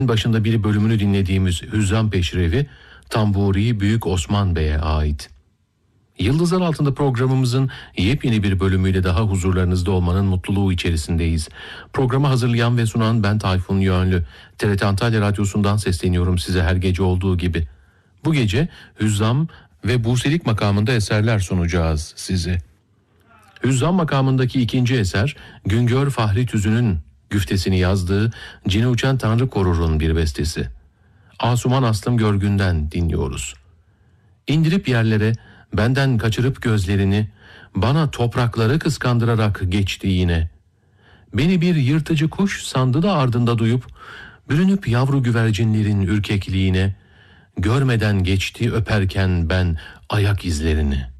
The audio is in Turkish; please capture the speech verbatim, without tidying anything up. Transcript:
başında bir bölümünü dinlediğimiz Hüzzam Peşrevi, Tamburi Büyük Osman Bey'e ait. Yıldızlar Altında programımızın yepyeni bir bölümüyle daha huzurlarınızda olmanın mutluluğu içerisindeyiz. Programı hazırlayan ve sunan ben Tayfun Yönlü. T R T Antalya Radyosu'ndan sesleniyorum size her gece olduğu gibi. Bu gece Hüzzam ve Buselik makamında eserler sunacağız size. Hüzzam makamındaki ikinci eser, Güngör Fahri Tüzün'ün güftesini yazdığı Cini Uçan Tanrı Korur'un bir bestesi. Asuman Aslım Görgün'den dinliyoruz. İndirip yerlere, benden kaçırıp gözlerini, bana toprakları kıskandırarak geçti yine. Beni bir yırtıcı kuş sandı da ardında duyup, bürünüp yavru güvercinlerin ürkekliğine, görmeden geçti öperken ben ayak izlerini.